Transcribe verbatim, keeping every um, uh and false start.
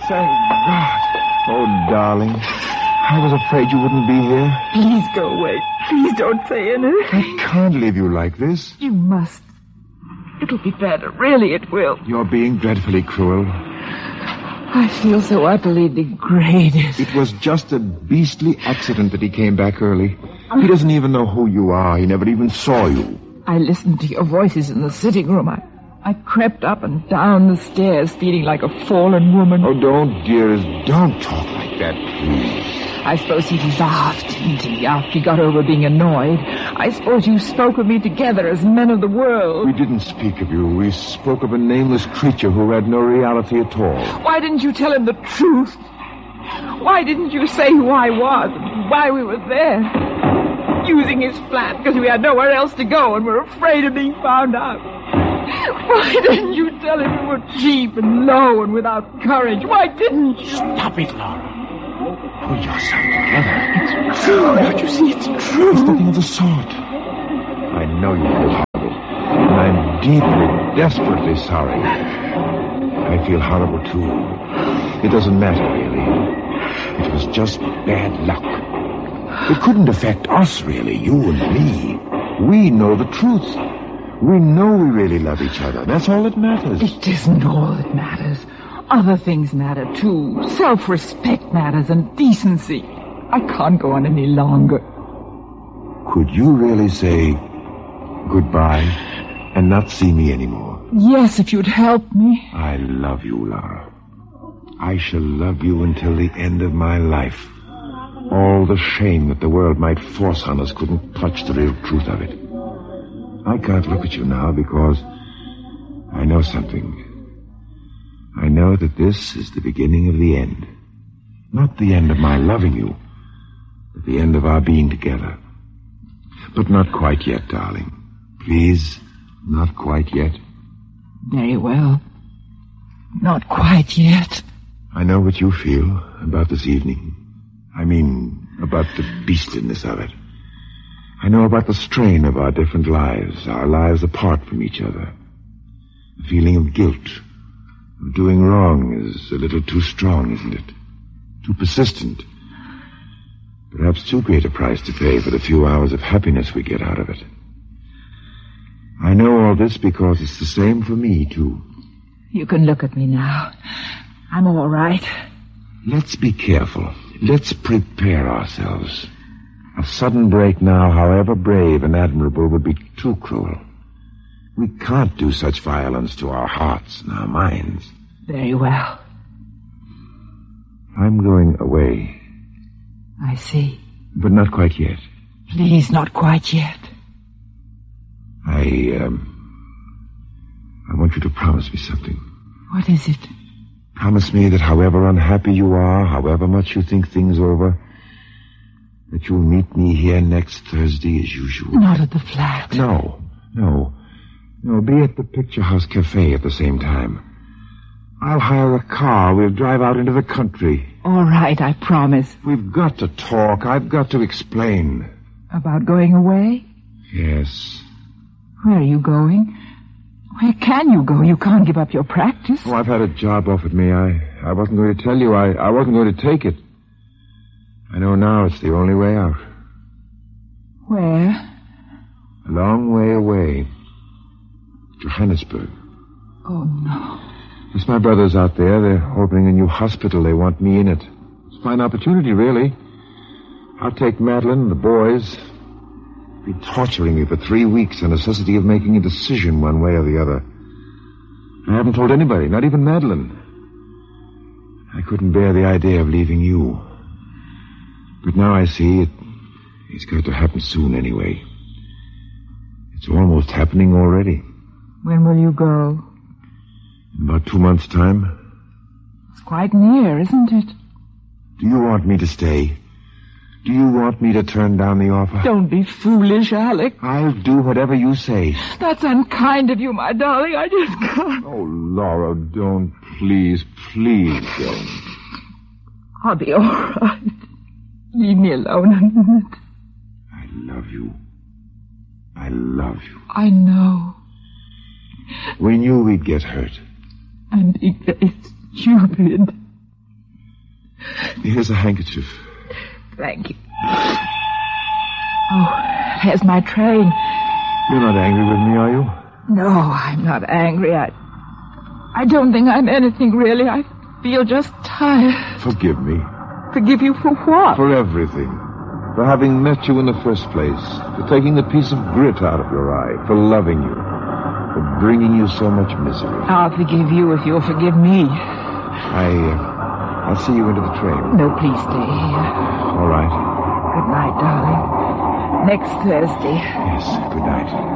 Thank God. Oh, darling. I was afraid you wouldn't be here. Please go away. Please don't say anything. I can't leave you like this. You must. It'll be better. Really, it will. You're being dreadfully cruel. I feel so utterly degraded. It was just a beastly accident that he came back early. He doesn't even know who you are. He never even saw you. I listened to your voices in the sitting room. I, I crept up and down the stairs, feeling like a fallen woman. Oh, don't, dearest. Don't talk like that, please. I suppose he laughed, didn't he, after he got over being annoyed. I suppose you spoke of me together as men of the world. We didn't speak of you. We spoke of a nameless creature who had no reality at all. Why didn't you tell him the truth? Why didn't you say who I was and why we were there? Using his flat because we had nowhere else to go and were afraid of being found out. Why didn't you tell him we were cheap and low and without courage? Why didn't you? Stop it, Laura. Pull yourself together. It's true. Don't you see? It's true. It's nothing of the sort. I know you feel horrible. And I'm deeply, desperately sorry. I feel horrible, too. It doesn't matter, really. It was just bad luck. It couldn't affect us, really, you and me. We know the truth. We know we really love each other. That's all that matters. It isn't all that matters. Other things matter, too. Self-respect matters and decency. I can't go on any longer. Could you really say goodbye and not see me anymore? Yes, if you'd help me. I love you, Laura. I shall love you until the end of my life. All the shame that the world might force on us couldn't touch the real truth of it. I can't look at you now because I know something. I know that this is the beginning of the end. Not the end of my loving you, but the end of our being together. But not quite yet, darling. Please, not quite yet. Very well. Not quite yet. I know what you feel about this evening. I mean, about the beastliness of it. I know about the strain of our different lives, our lives apart from each other. The feeling of guilt, of doing wrong is a little too strong, isn't it? Too persistent. Perhaps too great a price to pay for the few hours of happiness we get out of it. I know all this because it's the same for me, too. You can look at me now. I'm all right. Let's be careful. Let's prepare ourselves. A sudden break now, however brave and admirable, would be too cruel. We can't do such violence to our hearts and our minds. Very well. I'm going away. I see. But not quite yet. Please, not quite yet. I, um... I want you to promise me something. What is it? Promise me that however unhappy you are, however much you think things over, that you'll meet me here next Thursday as usual. Not at the flat. No, no. No, be at the Picture House Cafe at the same time. I'll hire a car. We'll drive out into the country. All right, I promise. We've got to talk. I've got to explain. About going away? Yes. Where are you going? Where can you go? You can't give up your practice. Oh, I've had a job offered me. I, I wasn't going to tell you. I, I wasn't going to take it. I know now it's the only way out. Where? A long way away. Johannesburg. Oh, no. Yes, my brother's out there. They're opening a new hospital. They want me in it. It's a fine opportunity, really. I'll take Madeline and the boys. Be torturing me for three weeks, the necessity of making a decision one way or the other. I haven't told anybody, not even Madeline. I couldn't bear the idea of leaving you. But now I see it, it's got to happen soon anyway. It's almost happening already. When will you go? In about two months' time. It's quite near, isn't it? Do you want me to stay? Do you want me to turn down the offer? Don't be foolish, Alec. I'll do whatever you say. That's unkind of you, my darling. I just can't. Oh, Laura, don't. Please, please don't. I'll be all right. Leave me alone a minute. I love you. I love you. I know. We knew we'd get hurt. I'm being very stupid. Here's a handkerchief. Thank you. Oh, there's my train. You're not angry with me, are you? No, I'm not angry. I, I don't think I'm anything, really. I feel just tired. Forgive me. Forgive you for what? For everything. For having met you in the first place. For taking the piece of grit out of your eye. For loving you. For bringing you so much misery. I'll forgive you if you'll forgive me. I, uh, I'll see you into the train. No, please stay here. All right. Good night, darling. Next Thursday. Yes, good night.